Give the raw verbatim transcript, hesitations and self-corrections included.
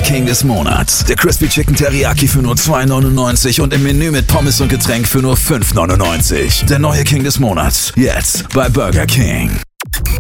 King des Monats. Der Crispy Chicken Teriyaki für nur zwei neunundneunzig und im Menü mit Pommes und Getränk für nur fünf neunundneunzig. Der neue King des Monats. Jetzt bei Burger King.